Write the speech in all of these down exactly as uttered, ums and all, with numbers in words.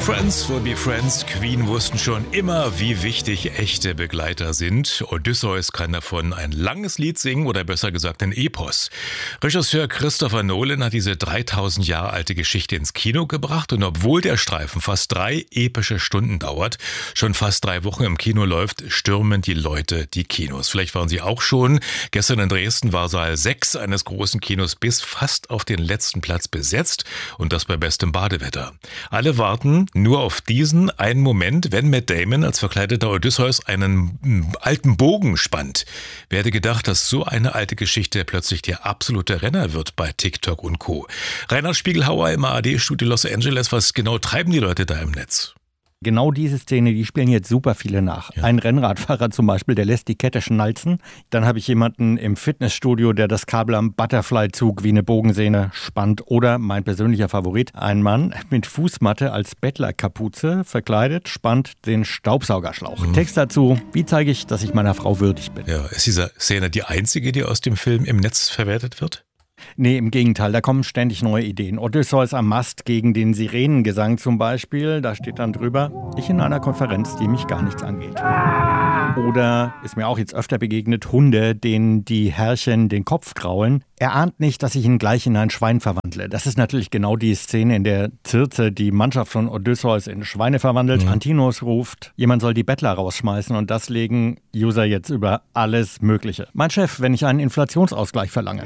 Friends will be friends. Queen wussten schon immer, wie wichtig echte Begleiter sind. Odysseus kann davon ein langes Lied singen oder besser gesagt ein Epos. Regisseur Christopher Nolan hat diese dreitausend Jahre alte Geschichte ins Kino gebracht und obwohl der Streifen fast drei epische Stunden dauert, schon fast drei Wochen im Kino läuft, stürmen die Leute die Kinos. Vielleicht waren Sie auch schon. Gestern in Dresden war Saal sechs eines großen Kinos bis fast auf den letzten Platz besetzt und das bei bestem Badewetter. Alle warten nur auf diesen einen Moment, wenn Matt Damon als verkleideter Odysseus einen alten Bogen spannt. Wer hätte gedacht, dass so eine alte Geschichte plötzlich der absolute Renner wird bei TikTok und Co. Reinhard Spiegelhauer im A R D-Studio Los Angeles. Was genau treiben die Leute da im Netz? Genau diese Szene, die spielen jetzt super viele nach. Ja. Ein Rennradfahrer zum Beispiel, der lässt die Kette schnalzen. Dann habe ich jemanden im Fitnessstudio, der das Kabel am Butterfly-Zug wie eine Bogensehne spannt. Oder mein persönlicher Favorit, ein Mann mit Fußmatte als Bettlerkapuze verkleidet, spannt den Staubsaugerschlauch. Mhm. Text dazu: Wie zeige ich, dass ich meiner Frau würdig bin? Ja, ist diese Szene die einzige, die aus dem Film im Netz verwertet wird? Nee, im Gegenteil, da kommen ständig neue Ideen. Odysseus am Mast gegen den Sirenengesang zum Beispiel, da steht dann drüber: Ich in einer Konferenz, die mich gar nichts angeht. Oder, ist mir auch jetzt öfter begegnet, Hunde, denen die Herrchen den Kopf kraulen. Er ahnt nicht, dass ich ihn gleich in ein Schwein verwandle. Das ist natürlich genau die Szene, in der Circe die Mannschaft von Odysseus in Schweine verwandelt. Mhm. Antinous ruft, jemand soll die Bettler rausschmeißen, und das legen User jetzt über alles Mögliche. Mein Chef, wenn ich einen Inflationsausgleich verlange.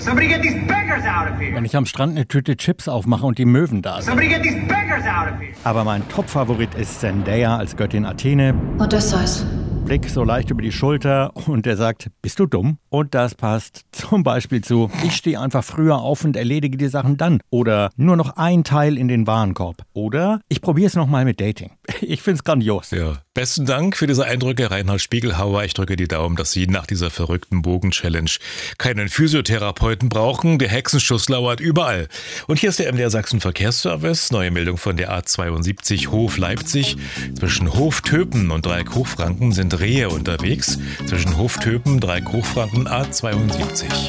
Wenn ich am Strand eine Tüte Chips aufmache und die Möwen da sind. Aber mein Top-Favorit ist Zendaya als Göttin Athene. Odysseus. Blick so leicht über die Schulter und er sagt, bist du dumm? Und das passt zum Beispiel zu, ich stehe einfach früher auf und erledige die Sachen dann. Oder nur noch ein Teil in den Warenkorb. Oder ich probiere es nochmal mit Dating. Ich finde es grandios. Ja. Besten Dank für diese Eindrücke, Reinhard Spiegelhauer. Ich drücke die Daumen, dass Sie nach dieser verrückten Bogen-Challenge keinen Physiotherapeuten brauchen. Der Hexenschuss lauert überall. Und hier ist der M D R Sachsen Verkehrsservice. Neue Meldung von der A zweiundsiebzig Hof Leipzig. Zwischen Hoftöpen und Dreieck-Hochfranken sind Rehe unterwegs. Zwischen Hoftöpen, Dreieck-Hochfranken A zweiundsiebzig.